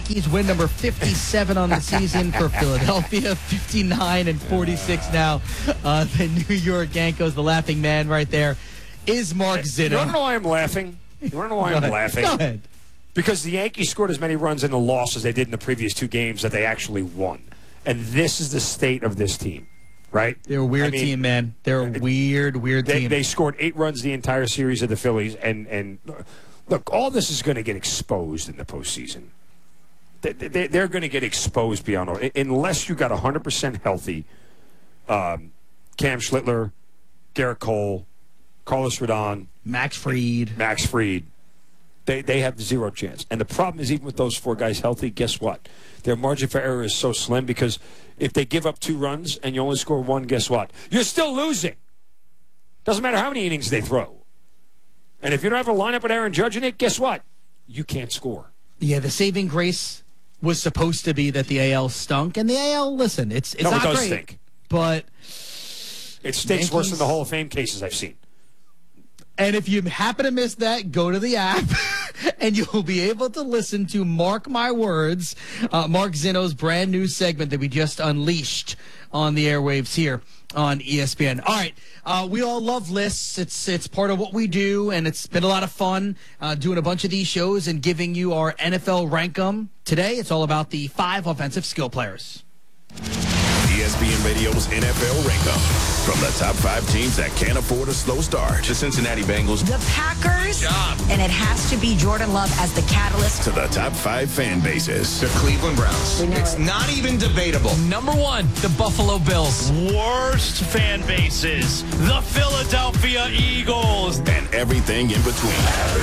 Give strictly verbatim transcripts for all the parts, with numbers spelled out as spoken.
Yankees win number fifty-seven on the season for Philadelphia, fifty-nine and forty-six now. Uh, the New York Yankees, the laughing man right there, is Mark Zinno. You want to know why I'm laughing? You want to know why Go I'm ahead. laughing? Go ahead. Because the Yankees scored as many runs in the loss as they did in the previous two games that they actually won. And this is the state of this team, right? They're a weird I mean, team, man. They're a weird, weird they, team. They scored eight runs the entire series of the Phillies. And, and look, all this is going to get exposed in the postseason. They, they, they're going to get exposed beyond all. Unless you got one hundred percent healthy um, Cam Schlittler, Garrett Cole, Carlos Rodon, Max Fried. Max Fried. They they have zero chance. And the problem is, even with those four guys healthy, guess what? Their margin for error is so slim because if they give up two runs and you only score one, guess what? You're still losing. Doesn't matter how many innings they throw. And if you don't have a lineup with Aaron Judge in it, guess what? You can't score. Yeah, the saving grace was supposed to be that the A L stunk. And the A L, listen, it's, it's no, not it does great. stink. But it stinks worse than the Hall of Fame cases I've seen. And if you happen to miss that, go to the app, and you'll be able to listen to Mark My Words, uh, Mark Zinno's brand new segment that we just unleashed on the airwaves here on E S P N. All right, uh, we all love lists. It's it's part of what we do, and it's been a lot of fun uh, doing a bunch of these shows and giving you our N F L rankum. Today, it's all about the five offensive skill players. E S P N Radio's N F L Rankup. From the top five teams that can't afford a slow start. The Cincinnati Bengals. The Packers. And it has to be Jordan Love as the catalyst. To the top five fan bases. The Cleveland Browns. It's it. not even debatable. Number one, the Buffalo Bills. Worst fan bases. The Philadelphia Eagles. And everything in between.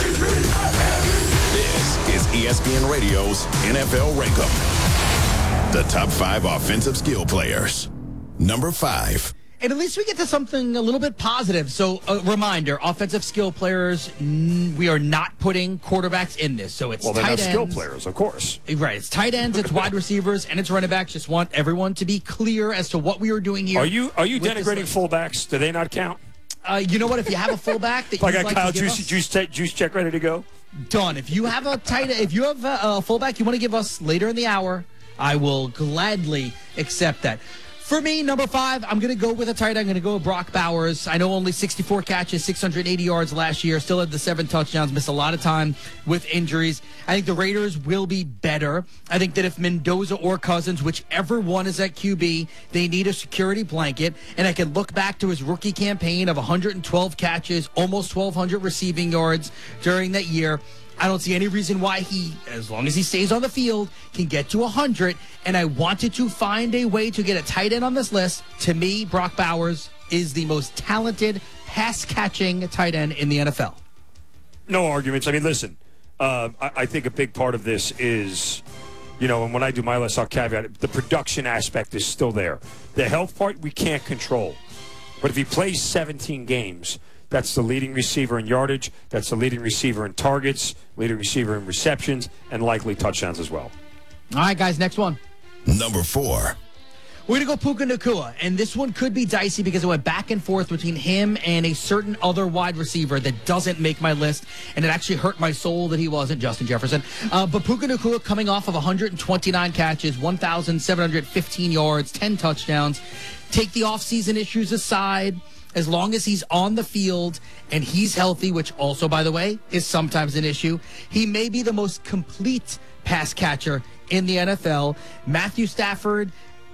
This is E S P N Radio's N F L Rankup. The top five offensive skill players. Number five. And at least we get to something a little bit positive. So, a reminder, offensive skill players, n- we are not putting quarterbacks in this. So it's well, they're tight not ends. skill players, of course. Right. It's tight ends, it's wide receivers, and it's running backs. Just want everyone to be clear as to what we are doing here. Are you are you denigrating fullbacks? Do they not count? Uh, you know what? If you have a fullback that I you'd got like Kyle to give Juice, us, juice, te- juice check ready to go. done. If you have a tight, if you have a, a fullback you want to give us later in the hour, I will gladly accept that. For me, number five, I'm going to go with a tight end. I'm going to go with Brock Bowers. I know only sixty-four catches, six hundred eighty yards last year. Still had the seven touchdowns. Missed a lot of time with injuries. I think the Raiders will be better. I think that if Mendoza or Cousins, whichever one is at Q B, they need a security blanket. And I can look back to his rookie campaign of one hundred twelve catches, almost twelve hundred receiving yards during that year. I don't see any reason why he, as long as he stays on the field, can get to one hundred. And I wanted to find a way to get a tight end on this list. To me, Brock Bowers is the most talented pass-catching tight end in the N F L. No arguments. I mean, listen, uh, I, I think a big part of this is, you know, and when I do my list, I'll caveat it, the production aspect is still there. The health part, we can't control. But if he plays seventeen games, that's the leading receiver in yardage. That's the leading receiver in targets, leading receiver in receptions, and likely touchdowns as well. All right, guys, next one. Number four. We're going to go Puka Nacua, and this one could be dicey because it went back and forth between him and a certain other wide receiver that doesn't make my list, and it actually hurt my soul that he wasn't Justin Jefferson. Uh, but Puka Nacua coming off of one hundred twenty-nine catches, one thousand seven hundred fifteen yards, ten touchdowns. Take the offseason issues aside. As long as he's on the field and he's healthy, which also, by the way, is sometimes an issue, he may be the most complete pass catcher in the N F L. Matthew Stafford,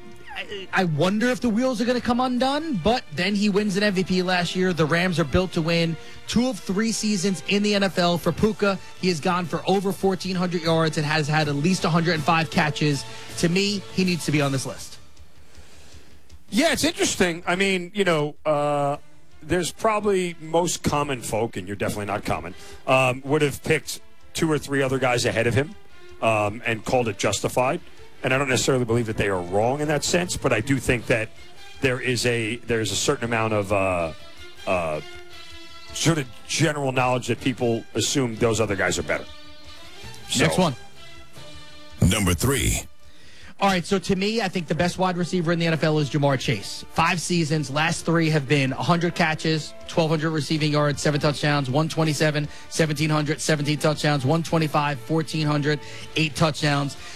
I, I wonder if the wheels are going to come undone, but then he wins an M V P last year. The Rams are built to win. Two of three seasons in the N F L for Puka. He has gone for over fourteen hundred yards and has had at least one hundred five catches. To me, he needs to be on this list. Yeah, it's interesting. I mean, you know, uh, there's probably most common folk, and you're definitely not common, um, would have picked two or three other guys ahead of him um, and called it justified. And I don't necessarily believe that they are wrong in that sense, but I do think that there is a there's a certain amount of uh, uh, sort of general knowledge that people assume those other guys are better. So, Next one. Number three. All right, so to me, I think the best wide receiver in the N F L is Jamar Chase. Five seasons, last three have been one hundred catches, twelve hundred receiving yards, seven touchdowns, one twenty-seven, seventeen hundred, seventeen touchdowns, one twenty-five, fourteen hundred, eight touchdowns.